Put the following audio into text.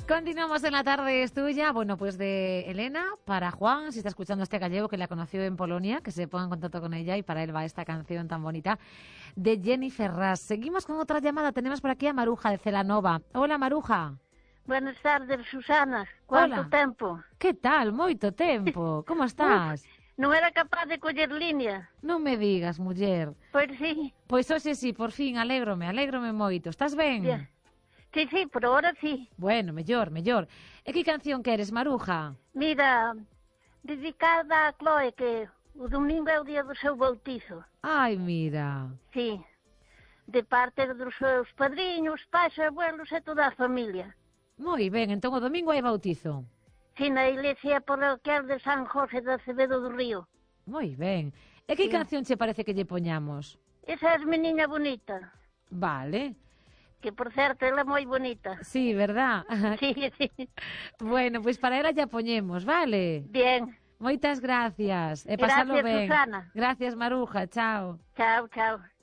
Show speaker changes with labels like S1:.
S1: Continuamos en La tarde es tuya. Bueno, pues de Elena para Juan, si está escuchando este gallego que la conoció en Polonia, que se ponga en contacto con ella y para él va esta canción tan bonita de Jenny Ferraz. Seguimos con otra llamada. Tenemos por aquí a Maruja de Celanova. Hola, Maruja.
S2: Buenas tardes, Susana. Quanto tempo?
S1: Que tal? Moito tempo. Como estás?
S2: Non era capaz de coller línea.
S1: Non me digas, muller.
S2: Pois sí.
S1: Pois hoxe sí, por fin, alégrome moito. Estás ben?
S2: Yeah. Sí, por ahora sí.
S1: Bueno, mellor. E que canción queres, Maruja?
S2: Mira, dedicada a Chloe, que o domingo é o día do seu bautizo.
S1: Ai, mira.
S2: Sí, de parte dos seus padriños, pais e abuelos e toda a familia.
S1: Moi ben, entón o domingo hai bautizo.
S2: Sí, na iglesia parroquial de San José de Acevedo do Río.
S1: Moi ben. E que canción che parece que lle poñamos?
S2: Esa é Meniña Bonita.
S1: Vale.
S2: Que, por certo, ela é moi bonita.
S1: Sí, verdad?
S2: Sí.
S1: Bueno, pois para ela ya poñemos, vale?
S2: Bien.
S1: Moitas gracias. E pasalo ben.
S2: Gracias, Susana.
S1: Gracias, Maruja. Chao.
S2: Chao.